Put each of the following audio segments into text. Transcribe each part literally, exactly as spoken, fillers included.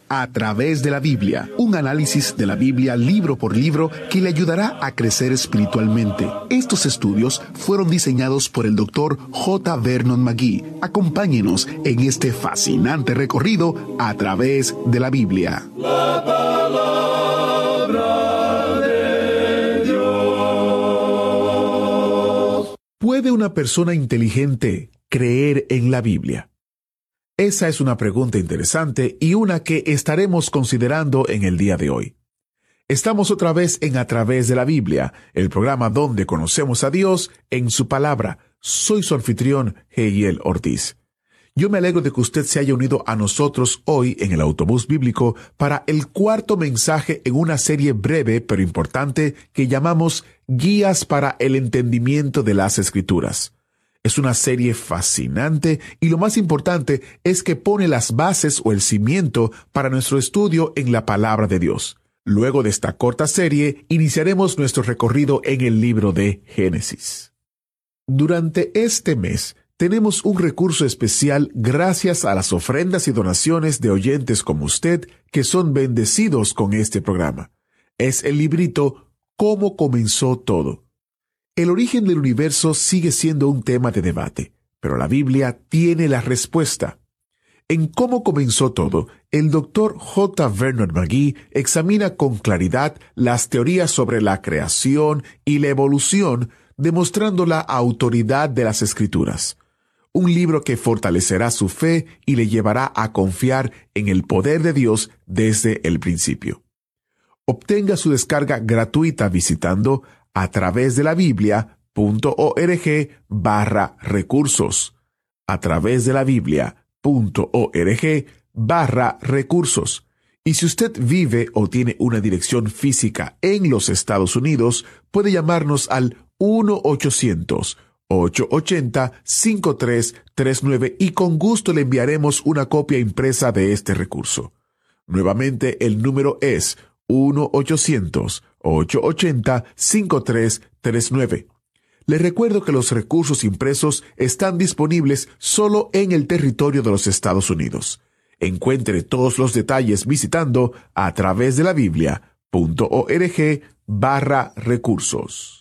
A través de la Biblia, un análisis de la Biblia libro por libro que le ayudará a crecer espiritualmente. Estos estudios fueron diseñados por el doctor J. Vernon McGee. Acompáñenos en este fascinante recorrido a través de la Biblia. La palabra de Dios. ¿Puede una persona inteligente creer en la Biblia? Esa es una pregunta interesante y una que estaremos considerando en el día de hoy. Estamos otra vez en A Través de la Biblia, el programa donde conocemos a Dios en su palabra. Soy su anfitrión, Heiel Ortiz. Yo me alegro de que usted se haya unido a nosotros hoy en el autobús bíblico para el cuarto mensaje en una serie breve pero importante que llamamos Guías para el Entendimiento de las Escrituras. Es una serie fascinante y lo más importante es que pone las bases o el cimiento para nuestro estudio en la palabra de Dios. Luego de esta corta serie, iniciaremos nuestro recorrido en el libro de Génesis. Durante este mes, tenemos un recurso especial gracias a las ofrendas y donaciones de oyentes como usted que son bendecidos con este programa. Es el librito ¿Cómo comenzó todo? El origen del universo sigue siendo un tema de debate, pero la Biblia tiene la respuesta. En Cómo comenzó todo, el doctor J. Vernon McGee examina con claridad las teorías sobre la creación y la evolución, demostrando la autoridad de las Escrituras. Un libro que fortalecerá su fe y le llevará a confiar en el poder de Dios desde el principio. Obtenga su descarga gratuita visitando a través de la Biblia.org barra recursos. A través de la Biblia.org barra recursos. Y si usted vive o tiene una dirección física en los Estados Unidos, puede llamarnos al uno ochocientos, ocho ochenta, cinco tres tres nueve y con gusto le enviaremos una copia impresa de este recurso. Nuevamente, el número es uno ochocientos, ocho ochenta, cinco tres tres nueve. Les recuerdo que los recursos impresos están disponibles solo en el territorio de los Estados Unidos. Encuentre todos los detalles visitando a través de la Biblia.org barra recursos.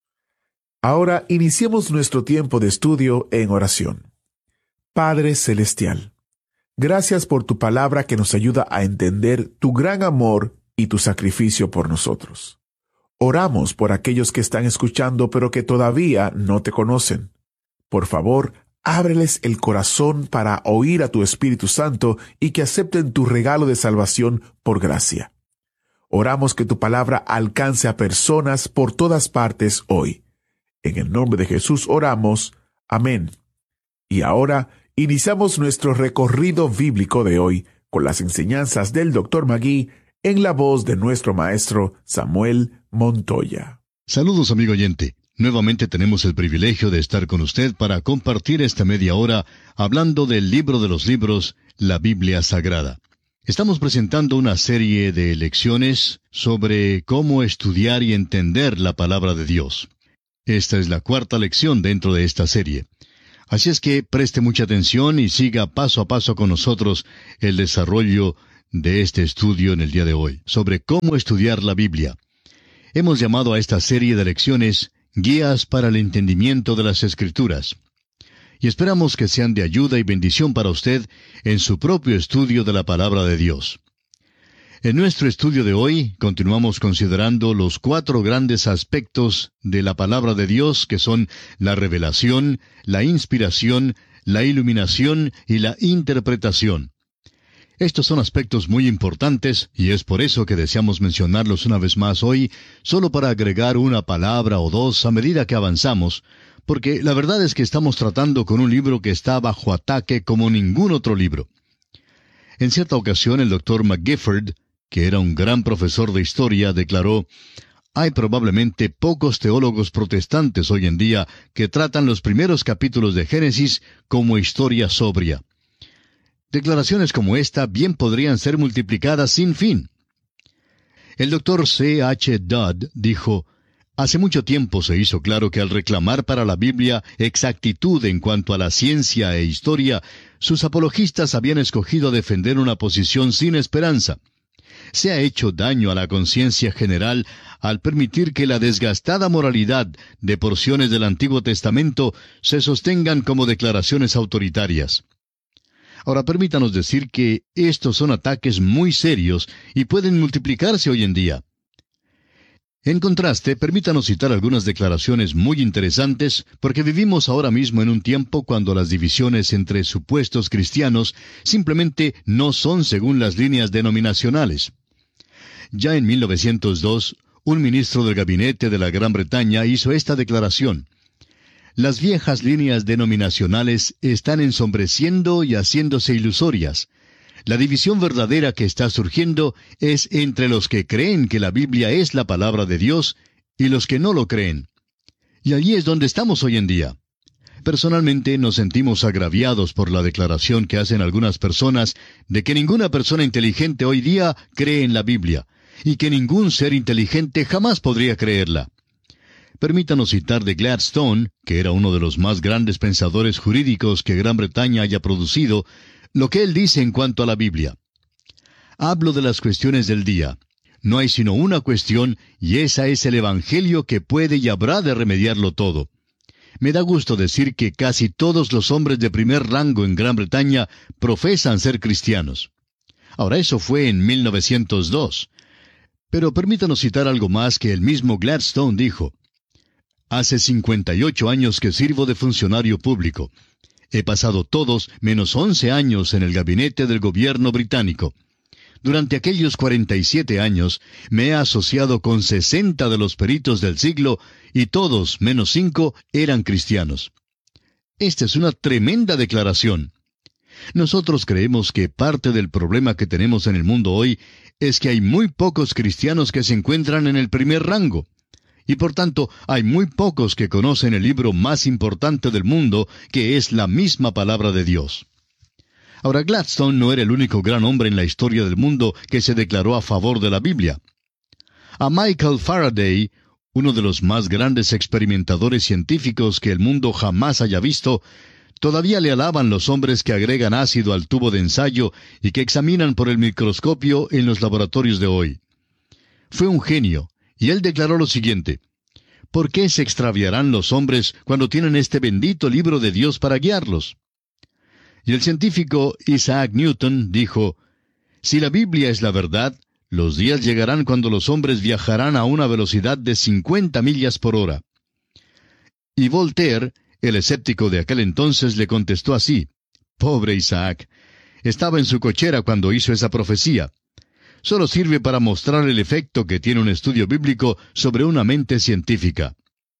Ahora iniciemos nuestro tiempo de estudio en oración. Padre Celestial, gracias por tu palabra que nos ayuda a entender tu gran amor y tu sacrificio por nosotros. Oramos por aquellos que están escuchando pero que todavía no te conocen. Por favor, ábreles el corazón para oír a tu Espíritu Santo y que acepten tu regalo de salvación por gracia. Oramos que tu palabra alcance a personas por todas partes hoy. En el nombre de Jesús oramos. Amén. Y ahora iniciamos nuestro recorrido bíblico de hoy con las enseñanzas del doctor McGee en la voz de nuestro maestro Samuel Montoya. Saludos, amigo oyente. Nuevamente tenemos el privilegio de estar con usted para compartir esta media hora hablando del libro de los libros, la Biblia Sagrada. Estamos presentando una serie de lecciones sobre cómo estudiar y entender la palabra de Dios. Esta es la cuarta lección dentro de esta serie. Así es que preste mucha atención y siga paso a paso con nosotros el desarrollo de este estudio en el día de hoy, sobre cómo estudiar la Biblia. Hemos llamado a esta serie de lecciones Guías para el Entendimiento de las Escrituras. Y esperamos que sean de ayuda y bendición para usted en su propio estudio de la palabra de Dios. En nuestro estudio de hoy, continuamos considerando los cuatro grandes aspectos de la palabra de Dios, que son la revelación, la inspiración, la iluminación y la interpretación. Estos son aspectos muy importantes y es por eso que deseamos mencionarlos una vez más hoy, solo para agregar una palabra o dos a medida que avanzamos, porque la verdad es que estamos tratando con un libro que está bajo ataque como ningún otro libro. En cierta ocasión el doctor McGifford, que era un gran profesor de historia, declaró: hay probablemente pocos teólogos protestantes hoy en día que tratan los primeros capítulos de Génesis como historia sobria. Declaraciones como esta bien podrían ser multiplicadas sin fin. El doctor C H Dodd dijo: Hace mucho tiempo se hizo claro que al reclamar para la Biblia exactitud en cuanto a la ciencia e historia, sus apologistas habían escogido defender una posición sin esperanza. Se ha hecho daño a la conciencia general al permitir que la desgastada moralidad de porciones del Antiguo Testamento se sostengan como declaraciones autoritarias. Ahora permítanos decir que estos son ataques muy serios y pueden multiplicarse hoy en día. En contraste, permítanos citar algunas declaraciones muy interesantes, porque vivimos ahora mismo en un tiempo cuando las divisiones entre supuestos cristianos simplemente no son según las líneas denominacionales. Ya en mil novecientos dos, un ministro del gabinete de la Gran Bretaña hizo esta declaración: «Las viejas líneas denominacionales están ensombreciendo y haciéndose ilusorias. La división verdadera que está surgiendo es entre los que creen que la Biblia es la palabra de Dios y los que no lo creen. Y allí es donde estamos hoy en día». Personalmente nos sentimos agraviados por la declaración que hacen algunas personas de que ninguna persona inteligente hoy día cree en la Biblia, y que ningún ser inteligente jamás podría creerla. Permítanos citar de Gladstone, que era uno de los más grandes pensadores jurídicos que Gran Bretaña haya producido, lo que él dice en cuanto a la Biblia. «Hablo de las cuestiones del día. No hay sino una cuestión, y esa es el Evangelio que puede y habrá de remediarlo todo. Me da gusto decir que casi todos los hombres de primer rango en Gran Bretaña profesan ser cristianos». Ahora, eso fue en mil novecientos dos. Pero permítanos citar algo más que el mismo Gladstone dijo. «Hace cincuenta y ocho años que sirvo de funcionario público. He pasado todos menos once años en el gabinete del gobierno británico. Durante aquellos cuarenta y siete años me he asociado con sesenta de los peritos del siglo y todos, menos cinco, eran cristianos». Esta es una tremenda declaración. Nosotros creemos que parte del problema que tenemos en el mundo hoy es que hay muy pocos cristianos que se encuentran en el primer rango. Y por tanto, hay muy pocos que conocen el libro más importante del mundo, que es la misma palabra de Dios. Ahora, Gladstone no era el único gran hombre en la historia del mundo que se declaró a favor de la Biblia. A Michael Faraday, uno de los más grandes experimentadores científicos que el mundo jamás haya visto, todavía le alaban los hombres que agregan ácido al tubo de ensayo y que examinan por el microscopio en los laboratorios de hoy. Fue un genio, y él declaró lo siguiente: «¿Por qué se extraviarán los hombres cuando tienen este bendito libro de Dios para guiarlos?». Y el científico Isaac Newton dijo: «Si la Biblia es la verdad, los días llegarán cuando los hombres viajarán a una velocidad de cincuenta millas por hora». Y Voltaire, el escéptico de aquel entonces, le contestó así: «Pobre Isaac, estaba en su cochera cuando hizo esa profecía. Solo sirve para mostrar el efecto que tiene un estudio bíblico sobre una mente científica».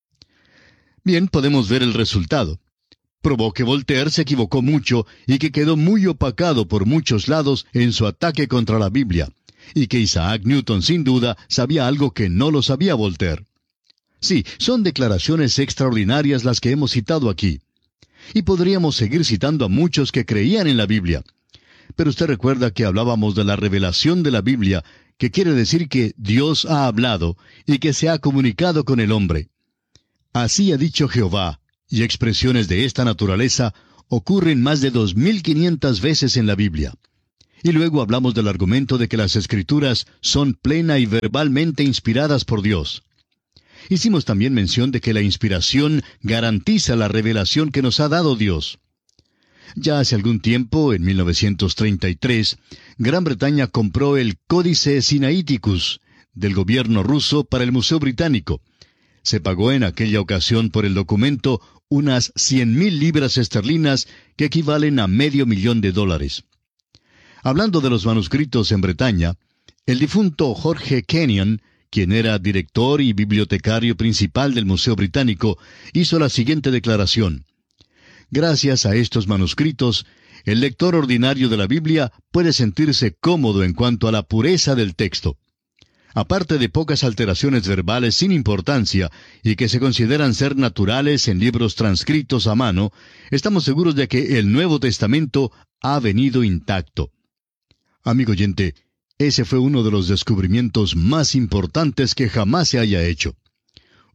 Bien, podemos ver el resultado. Probó que Voltaire se equivocó mucho y que quedó muy opacado por muchos lados en su ataque contra la Biblia, y que Isaac Newton sin duda sabía algo que no lo sabía Voltaire. Sí, son declaraciones extraordinarias las que hemos citado aquí. Y podríamos seguir citando a muchos que creían en la Biblia. Pero usted recuerda que hablábamos de la revelación de la Biblia, que quiere decir que Dios ha hablado y que se ha comunicado con el hombre. Así ha dicho Jehová, y expresiones de esta naturaleza ocurren más de dos mil quinientas veces en la Biblia. Y luego hablamos del argumento de que las Escrituras son plena y verbalmente inspiradas por Dios. Hicimos también mención de que la inspiración garantiza la revelación que nos ha dado Dios. Ya hace algún tiempo, en mil novecientos treinta y tres, Gran Bretaña compró el Códice Sinaiticus del gobierno ruso para el Museo Británico. Se pagó en aquella ocasión por el documento unas cien mil libras esterlinas, que equivalen a medio millón de dólares. Hablando de los manuscritos en Bretaña, el difunto Jorge Kenyon, quien era director y bibliotecario principal del Museo Británico, hizo la siguiente declaración: «Gracias a estos manuscritos, el lector ordinario de la Biblia puede sentirse cómodo en cuanto a la pureza del texto. Aparte de pocas alteraciones verbales sin importancia y que se consideran ser naturales en libros transcritos a mano, estamos seguros de que el Nuevo Testamento ha venido intacto». Amigo oyente, ese fue uno de los descubrimientos más importantes que jamás se haya hecho.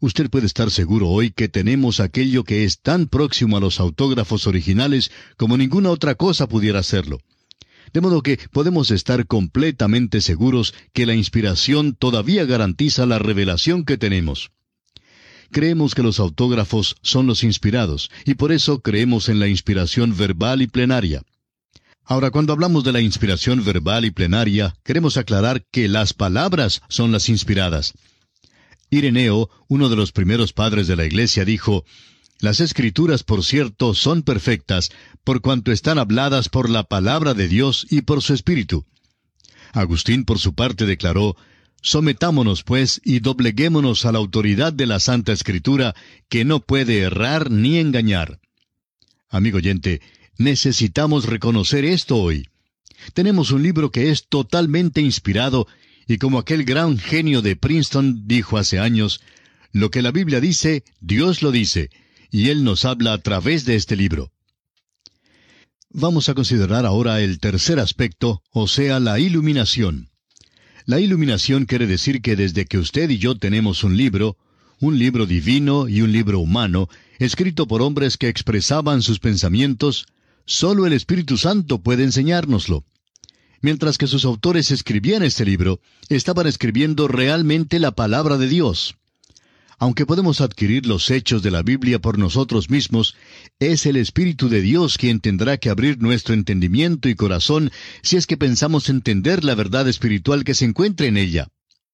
Usted puede estar seguro hoy que tenemos aquello que es tan próximo a los autógrafos originales como ninguna otra cosa pudiera serlo. De modo que podemos estar completamente seguros que la inspiración todavía garantiza la revelación que tenemos. Creemos que los autógrafos son los inspirados, y por eso creemos en la inspiración verbal y plenaria. Ahora, cuando hablamos de la inspiración verbal y plenaria, queremos aclarar que las palabras son las inspiradas. Ireneo, uno de los primeros padres de la Iglesia, dijo: «Las Escrituras, por cierto, son perfectas, por cuanto están habladas por la palabra de Dios y por su Espíritu». Agustín, por su parte, declaró: «Sometámonos, pues, y dobleguémonos a la autoridad de la Santa Escritura, que no puede errar ni engañar». Amigo oyente, necesitamos reconocer esto hoy. Tenemos un libro que es totalmente inspirado, y como aquel gran genio de Princeton dijo hace años, lo que la Biblia dice, Dios lo dice, y Él nos habla a través de este libro. Vamos a considerar ahora el tercer aspecto, o sea, la iluminación. La iluminación quiere decir que desde que usted y yo tenemos un libro, un libro divino y un libro humano, escrito por hombres que expresaban sus pensamientos, solo el Espíritu Santo puede enseñárnoslo. Mientras que sus autores escribían este libro, estaban escribiendo realmente la palabra de Dios. Aunque podemos adquirir los hechos de la Biblia por nosotros mismos, es el Espíritu de Dios quien tendrá que abrir nuestro entendimiento y corazón si es que pensamos entender la verdad espiritual que se encuentra en ella.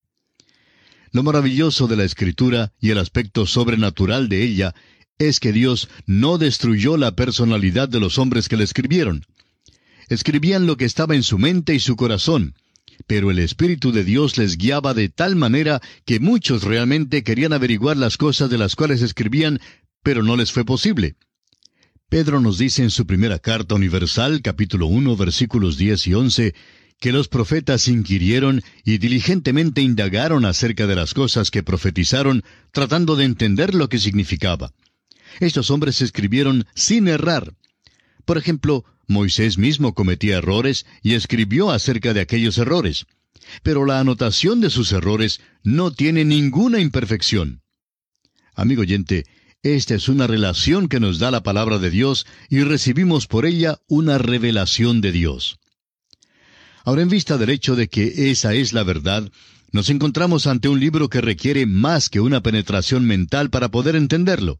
Lo maravilloso de la Escritura y el aspecto sobrenatural de ella es que Dios no destruyó la personalidad de los hombres que la escribieron. Escribían lo que estaba en su mente y su corazón, pero el Espíritu de Dios les guiaba de tal manera que muchos realmente querían averiguar las cosas de las cuales escribían, pero no les fue posible. Pedro nos dice en su primera carta universal, capítulo uno, versículos diez y once, que los profetas inquirieron y diligentemente indagaron acerca de las cosas que profetizaron, tratando de entender lo que significaba. Estos hombres escribieron sin errar. Por ejemplo, Moisés mismo cometía errores y escribió acerca de aquellos errores. Pero la anotación de sus errores no tiene ninguna imperfección. Amigo oyente, esta es una relación que nos da la palabra de Dios y recibimos por ella una revelación de Dios. Ahora, en vista del hecho de que esa es la verdad, nos encontramos ante un libro que requiere más que una penetración mental para poder entenderlo.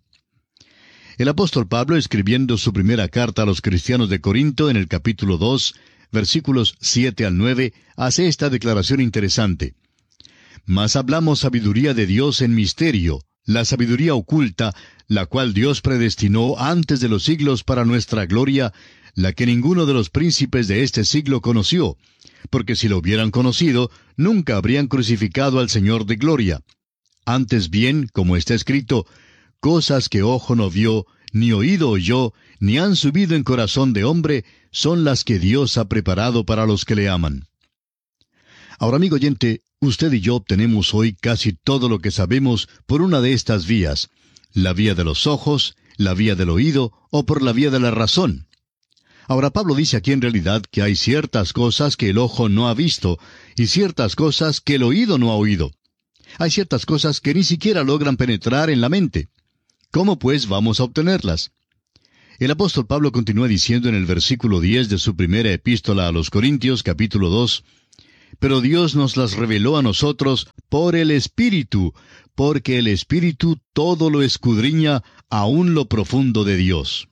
El apóstol Pablo, escribiendo su primera carta a los cristianos de Corinto en el capítulo dos, versículos siete al nueve, hace esta declaración interesante. «Mas hablamos sabiduría de Dios en misterio, la sabiduría oculta, la cual Dios predestinó antes de los siglos para nuestra gloria, la que ninguno de los príncipes de este siglo conoció, porque si lo hubieran conocido, nunca habrían crucificado al Señor de gloria. Antes bien, como está escrito, cosas que ojo no vio, ni oído oyó, ni han subido en corazón de hombre, son las que Dios ha preparado para los que le aman». Ahora, amigo oyente, usted y yo obtenemos hoy casi todo lo que sabemos por una de estas vías, la vía de los ojos, la vía del oído, o por la vía de la razón. Ahora, Pablo dice aquí en realidad que hay ciertas cosas que el ojo no ha visto, y ciertas cosas que el oído no ha oído. Hay ciertas cosas que ni siquiera logran penetrar en la mente. ¿Cómo pues vamos a obtenerlas? El apóstol Pablo continúa diciendo en el versículo diez de su primera epístola a los Corintios, capítulo dos, «Pero Dios nos las reveló a nosotros por el Espíritu, porque el Espíritu todo lo escudriña, aun lo profundo de Dios».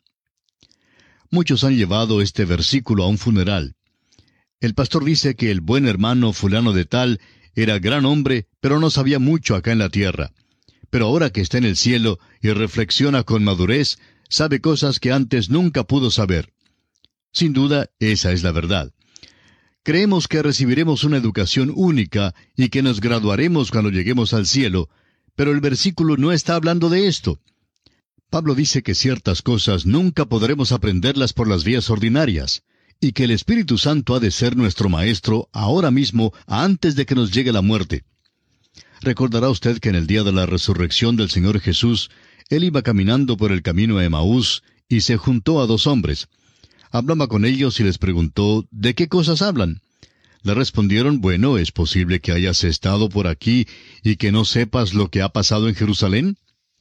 Muchos han llevado este versículo a un funeral. El pastor dice que el buen hermano fulano de tal era gran hombre, pero no sabía mucho acá en la tierra. Pero ahora que está en el cielo y reflexiona con madurez, sabe cosas que antes nunca pudo saber. Sin duda, esa es la verdad. Creemos que recibiremos una educación única y que nos graduaremos cuando lleguemos al cielo, pero el versículo no está hablando de esto. Pablo dice que ciertas cosas nunca podremos aprenderlas por las vías ordinarias, y que el Espíritu Santo ha de ser nuestro Maestro ahora mismo, antes de que nos llegue la muerte. Recordará usted que en el día de la resurrección del Señor Jesús, Él iba caminando por el camino a Emaús y se juntó a dos hombres. Hablaba con ellos y les preguntó, ¿de qué cosas hablan? Le respondieron, bueno, ¿es posible que hayas estado por aquí y que no sepas lo que ha pasado en Jerusalén?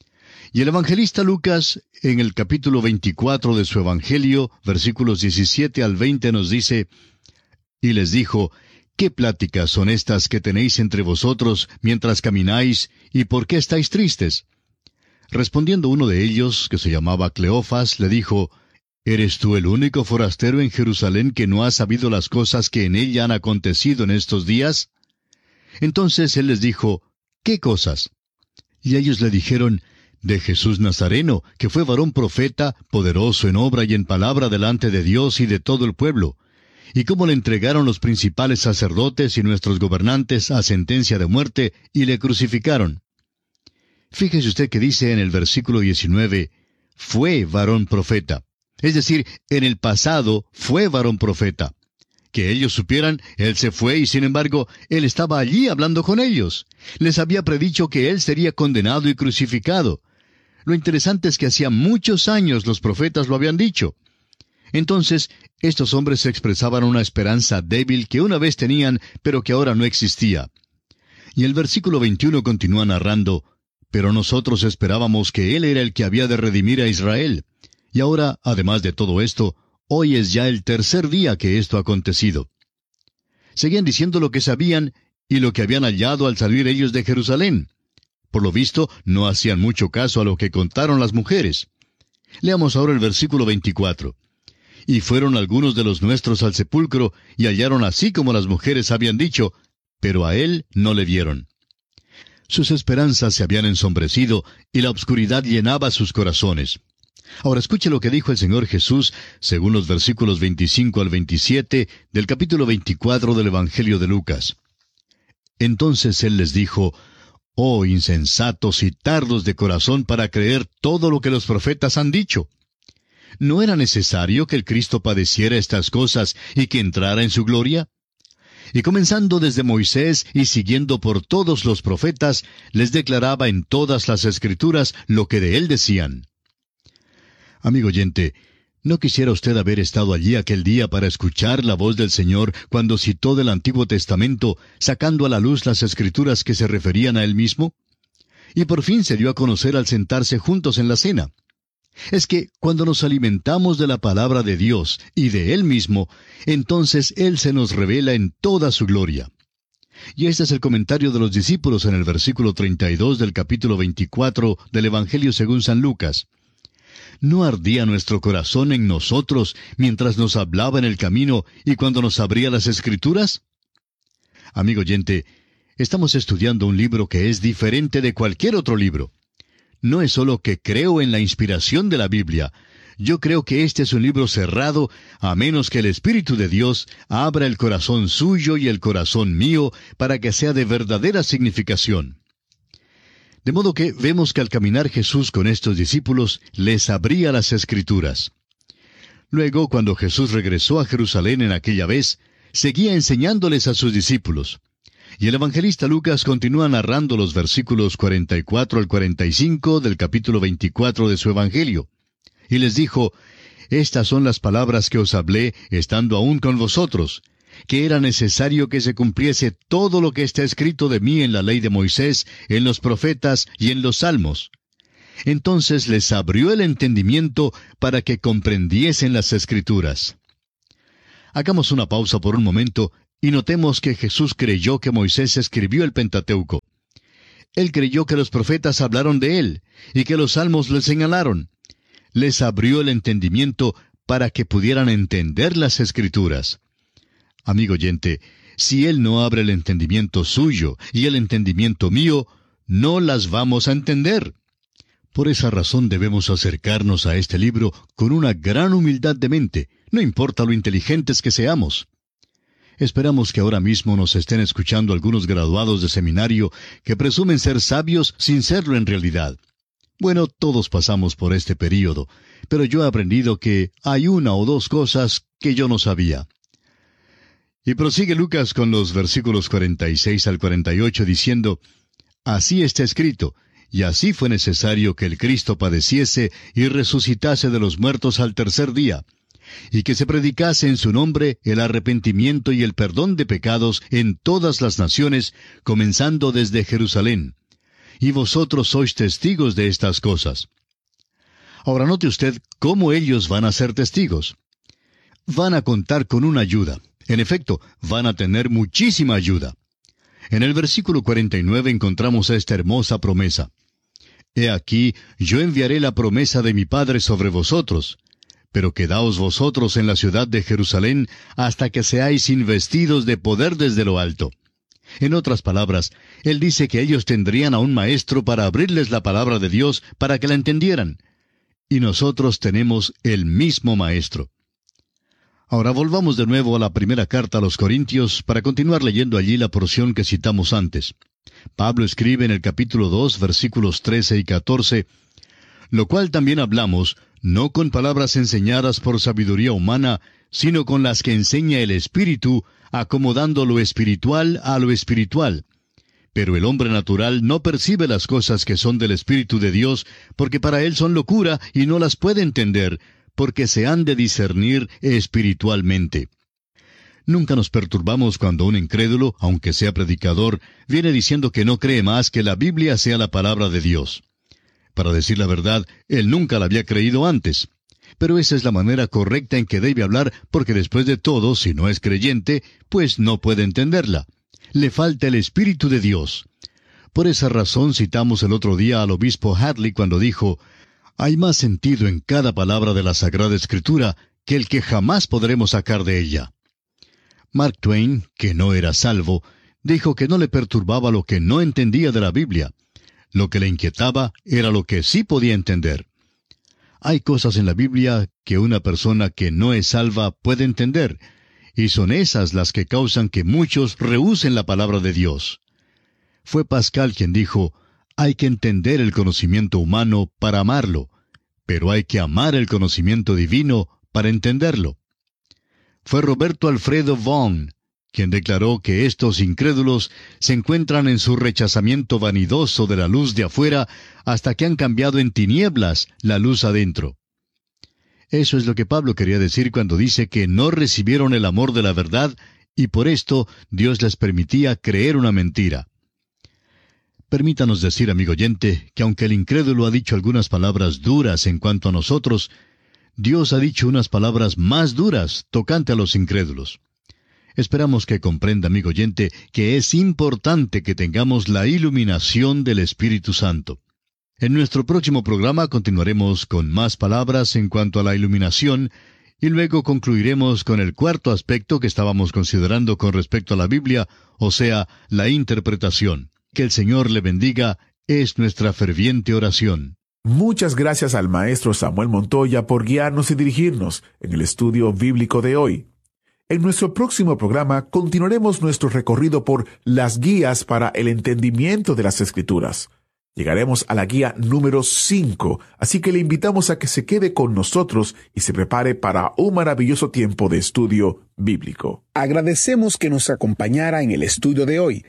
Y el evangelista Lucas, en el capítulo veinticuatro de su evangelio, versículos diecisiete al veinte, nos dice, y les dijo, ¿qué pláticas son estas que tenéis entre vosotros mientras camináis, y por qué estáis tristes? Respondiendo uno de ellos, que se llamaba Cleofas, le dijo, ¿eres tú el único forastero en Jerusalén que no ha sabido las cosas que en ella han acontecido en estos días? Entonces él les dijo, ¿qué cosas? Y ellos le dijeron, de Jesús Nazareno, que fue varón profeta, poderoso en obra y en palabra delante de Dios y de todo el pueblo, y cómo le entregaron los principales sacerdotes y nuestros gobernantes a sentencia de muerte, y le crucificaron. Fíjese usted que dice en el versículo diecinueve, fue varón profeta. Es decir, en el pasado fue varón profeta. Que ellos supieran, él se fue y sin embargo, él estaba allí hablando con ellos. Les había predicho que él sería condenado y crucificado. Lo interesante es que hacía muchos años los profetas lo habían dicho. Entonces, estos hombres expresaban una esperanza débil que una vez tenían, pero que ahora no existía. Y el versículo veintiuno continúa narrando, pero nosotros esperábamos que él era el que había de redimir a Israel. Y ahora, además de todo esto, hoy es ya el tercer día que esto ha acontecido. Seguían diciendo lo que sabían y lo que habían hallado al salir ellos de Jerusalén. Por lo visto, no hacían mucho caso a lo que contaron las mujeres. Leamos ahora el versículo veinticuatro. Y fueron algunos de los nuestros al sepulcro, y hallaron así como las mujeres habían dicho, pero a él no le vieron. Sus esperanzas se habían ensombrecido, y la obscuridad llenaba sus corazones. Ahora escuche lo que dijo el Señor Jesús, según los versículos veinticinco al veintisiete del capítulo veinticuatro del Evangelio de Lucas. Entonces Él les dijo, «Oh insensatos y tardos de corazón para creer todo lo que los profetas han dicho. ¿No era necesario que el Cristo padeciera estas cosas y que entrara en su gloria?» Y comenzando desde Moisés y siguiendo por todos los profetas, les declaraba en todas las Escrituras lo que de Él decían. Amigo oyente, ¿no quisiera usted haber estado allí aquel día para escuchar la voz del Señor cuando citó del Antiguo Testamento, sacando a la luz las Escrituras que se referían a Él mismo? Y por fin se dio a conocer al sentarse juntos en la cena. Es que cuando nos alimentamos de la palabra de Dios y de Él mismo, entonces Él se nos revela en toda su gloria. Y este es el comentario de los discípulos en el versículo treinta y dos del capítulo veinticuatro del Evangelio según San Lucas. ¿No ardía nuestro corazón en nosotros mientras nos hablaba en el camino y cuando nos abría las Escrituras? Amigo oyente, estamos estudiando un libro que es diferente de cualquier otro libro. No es solo que creo en la inspiración de la Biblia. Yo creo que este es un libro cerrado, a menos que el Espíritu de Dios abra el corazón suyo y el corazón mío para que sea de verdadera significación. De modo que vemos que al caminar Jesús con estos discípulos, les abría las Escrituras. Luego, cuando Jesús regresó a Jerusalén en aquella vez, seguía enseñándoles a sus discípulos. Y el evangelista Lucas continúa narrando los versículos cuarenta y cuatro al cuarenta y cinco del capítulo veinticuatro de su Evangelio. Y les dijo, «Estas son las palabras que os hablé, estando aún con vosotros, que era necesario que se cumpliese todo lo que está escrito de mí en la ley de Moisés, en los profetas y en los salmos». Entonces les abrió el entendimiento para que comprendiesen las Escrituras. Hagamos una pausa por un momento y notemos que Jesús creyó que Moisés escribió el Pentateuco. Él creyó que los profetas hablaron de él y que los salmos le señalaron. Les abrió el entendimiento para que pudieran entender las Escrituras. Amigo oyente, si Él no abre el entendimiento suyo y el entendimiento mío, no las vamos a entender. Por esa razón debemos acercarnos a este libro con una gran humildad de mente, no importa lo inteligentes que seamos. Esperamos que ahora mismo nos estén escuchando algunos graduados de seminario que presumen ser sabios sin serlo en realidad. Bueno, todos pasamos por este período, pero yo he aprendido que hay una o dos cosas que yo no sabía. Y prosigue Lucas con los versículos cuarenta y seis al cuarenta y ocho diciendo, «Así está escrito, y así fue necesario que el Cristo padeciese y resucitase de los muertos al tercer día, y que se predicase en su nombre el arrepentimiento y el perdón de pecados en todas las naciones, comenzando desde Jerusalén. Y vosotros sois testigos de estas cosas. Ahora note usted cómo ellos van a ser testigos. Van a contar con una ayuda. En efecto, van a tener muchísima ayuda. En el versículo cuarenta y nueve encontramos esta hermosa promesa. He aquí, yo enviaré la promesa de mi Padre sobre vosotros, pero quedaos vosotros en la ciudad de Jerusalén hasta que seáis investidos de poder desde lo alto. En otras palabras, él dice que ellos tendrían a un maestro para abrirles la palabra de Dios para que la entendieran. Y nosotros tenemos el mismo maestro. Ahora volvamos de nuevo a la primera carta a los Corintios para continuar leyendo allí la porción que citamos antes. Pablo escribe en el capítulo dos, versículos trece y catorce, lo cual también hablamos, no con palabras enseñadas por sabiduría humana, sino con las que enseña el Espíritu, acomodando lo espiritual a lo espiritual. Pero el hombre natural no percibe las cosas que son del Espíritu de Dios, porque para él son locura y no las puede entender, porque se han de discernir espiritualmente. Nunca nos perturbamos cuando un incrédulo, aunque sea predicador, viene diciendo que no cree más que la Biblia sea la palabra de Dios. Para decir la verdad, él nunca la había creído antes. Pero esa es la manera correcta en que debe hablar, porque después de todo, si no es creyente, pues no puede entenderla. Le falta el Espíritu de Dios. Por esa razón citamos el otro día al obispo Hadley cuando dijo, hay más sentido en cada palabra de la Sagrada Escritura que el que jamás podremos sacar de ella. Mark Twain, que no era salvo, dijo que no le perturbaba lo que no entendía de la Biblia. Lo que le inquietaba era lo que sí podía entender. Hay cosas en la Biblia que una persona que no es salva puede entender, y son esas las que causan que muchos rehúsen la palabra de Dios. Fue Pascal quien dijo, hay que entender el conocimiento humano para amarlo, pero hay que amar el conocimiento divino para entenderlo. Fue Roberto Alfredo Vaughan quien declaró que estos incrédulos se encuentran en su rechazamiento vanidoso de la luz de afuera hasta que han cambiado en tinieblas la luz adentro. Eso es lo que Pablo quería decir cuando dice que no recibieron el amor de la verdad y por esto Dios les permitía creer una mentira. Permítanos decir, amigo oyente, que aunque el incrédulo ha dicho algunas palabras duras en cuanto a nosotros, Dios ha dicho unas palabras más duras tocante a los incrédulos. Esperamos que comprenda, amigo oyente, que es importante que tengamos la iluminación del Espíritu Santo. En nuestro próximo programa continuaremos con más palabras en cuanto a la iluminación y luego concluiremos con el cuarto aspecto que estábamos considerando con respecto a la Biblia, o sea, la interpretación. Que el Señor le bendiga es nuestra ferviente oración. Muchas gracias al maestro Samuel Montoya por guiarnos y dirigirnos en el estudio bíblico de hoy. En nuestro próximo programa continuaremos nuestro recorrido por las guías para el entendimiento de las Escrituras. Llegaremos a la guía número cinco, así que le invitamos a que se quede con nosotros y se prepare para un maravilloso tiempo de estudio bíblico. Agradecemos que nos acompañara en el estudio de hoy.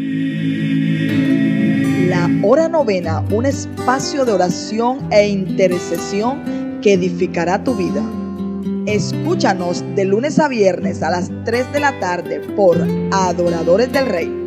La hora novena, un espacio de oración e intercesión que edificará tu vida. Escúchanos de lunes a viernes a las tres de la tarde por Adoradores del Rey.